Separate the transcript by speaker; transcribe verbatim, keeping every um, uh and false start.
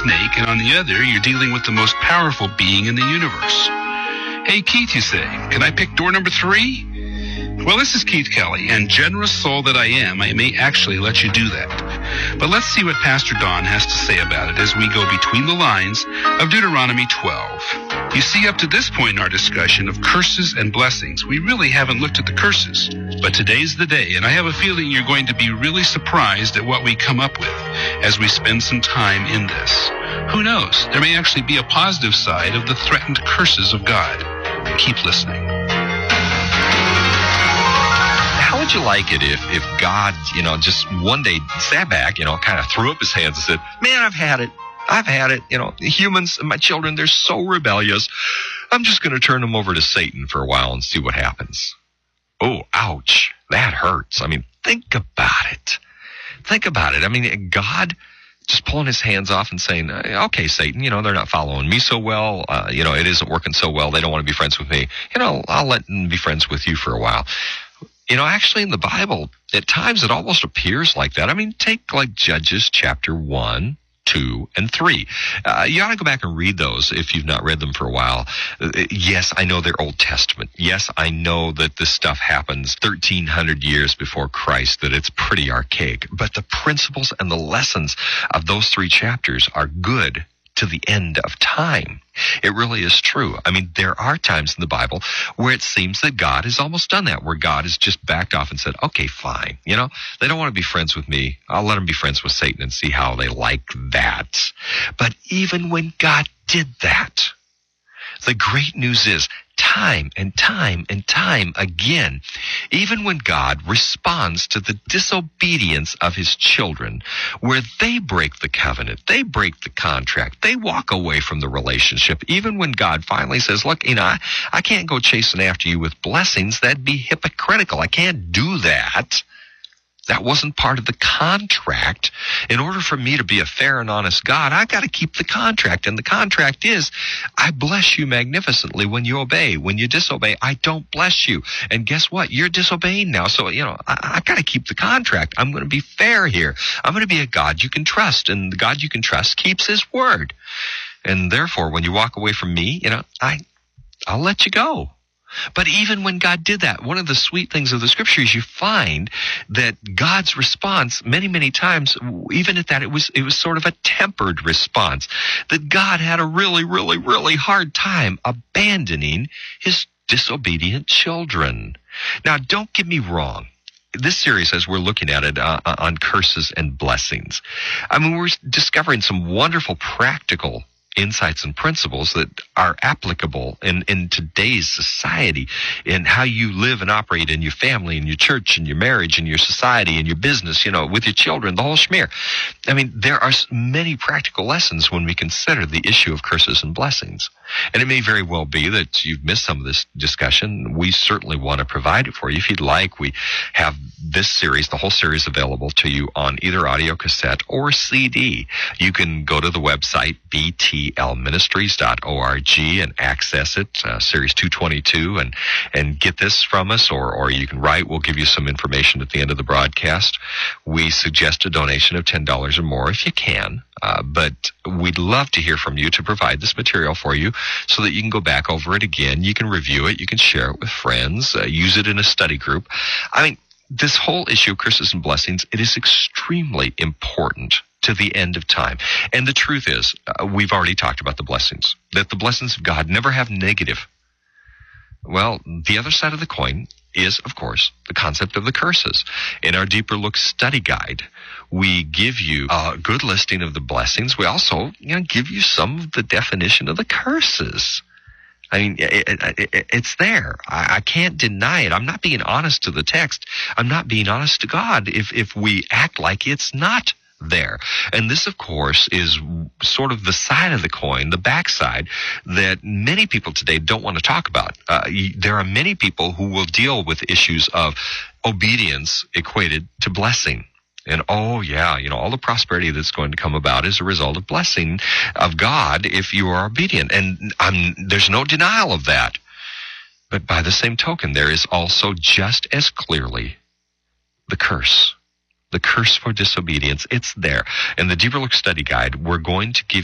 Speaker 1: snake, and on the other, you're dealing with the most powerful being in the universe. Hey, Keith, you say, can I pick door number three? Well, this is Keith Kelly, and generous soul that I am, I may actually let you do that. But let's see what Pastor Don has to say about it as we go between the lines of Deuteronomy twelve. You see, up to this point in our discussion of curses and blessings, we really haven't looked at the curses. But today's the day, and I have a feeling you're going to be really surprised at what we come up with as we spend some time in this. Who knows? There may actually be a positive side of the threatened curses of God. Keep listening.
Speaker 2: How would you like it if, if God, you know, just one day sat back, you know, kind of threw up his hands and said, man, I've had it. I've had it. You know, humans, my children, they're so rebellious. I'm just going to turn them over to Satan for a while and see what happens. Oh, ouch. That hurts. I mean, think about it. Think about it. I mean, God just pulling his hands off and saying, okay, Satan, you know, they're not following me so well. Uh, you know, it isn't working so well. They don't want to be friends with me. You know, I'll let them be friends with you for a while. You know, actually in the Bible, at times it almost appears like that. I mean, take like Judges chapter one, two, and three. Uh, you ought to go back and read those if you've not read them for a while. Uh, yes, I know they're Old Testament. Yes, I know that this stuff happens thirteen hundred years before Christ, that it's pretty archaic. But the principles and the lessons of those three chapters are good to the end of time. It really is true. I mean, there are times in the Bible where it seems that God has almost done that, where God has just backed off and said, okay, fine. You know, they don't want to be friends with me. I'll let them be friends with Satan and see how they like that. But even when God did that, the great news is time and time and time again, even when God responds to the disobedience of his children, where they break the covenant, they break the contract, they walk away from the relationship, even when God finally says, look, you know, I, I can't go chasing after you with blessings. That'd be hypocritical. I can't do that. That wasn't part of the contract. In order for me to be a fair and honest God, I got to keep the contract. And the contract is, I bless you magnificently when you obey. When you disobey, I don't bless you. And guess what? You're disobeying now. So, you know, I, I got to keep the contract. I'm going to be fair here. I'm going to be a God you can trust. And the God you can trust keeps his word. And therefore, when you walk away from me, you know, I, I'll let you go. But even when God did that, one of the sweet things of the scripture is you find that God's response many, many times, even at that, it was it was sort of a tempered response, that God had a really, really, really hard time abandoning his disobedient children. Now, don't get me wrong. This series, as we're looking at it uh, on curses and blessings, I mean, we're discovering some wonderful practical insights and principles that are applicable in, in today's society, in how you live and operate in your family, in your church, in your marriage, in your society, in your business, you know, with your children, the whole schmear. I mean, there are many practical lessons when we consider the issue of curses and blessings. And it may very well be that you've missed some of this discussion. We certainly want to provide it for you. If you'd like, we have this series, the whole series, available to you on either audio cassette or C D. You can go to the website b t l ministries dot org and access it, uh, series two twenty-two, and and get this from us, or or you can write. We'll give you some information at the end of the broadcast. We suggest a donation of ten dollars or more if you can. Uh, but we'd love to hear from you to provide this material for you so that you can go back over it again. You can review it. You can share it with friends. Uh, use it in a study group. I mean, this whole issue of curses and blessings, it is extremely important to the end of time. And the truth is, uh, we've already talked about the blessings, that the blessings of God never have negative. Well, the other side of the coin is, of course, the concept of the curses. In our Deeper Look study guide, we give you a good listing of the blessings. We also, you know, give you some of the definition of the curses. I mean, it, it, it, it's there. I, I can't deny it. I'm not being honest to the text. I'm not being honest to God if, if we act like it's not there. And this, of course, is sort of the side of the coin, the backside, that many people today don't want to talk about. Uh, there are many people who will deal with issues of obedience equated to blessing. And, oh, yeah, you know, all the prosperity that's going to come about is a result of blessing of God if you are obedient. And I'm, there's no denial of that. But by the same token, there is also just as clearly the curse. The curse for disobedience. It's there. In the Deeper Look study guide, we're going to give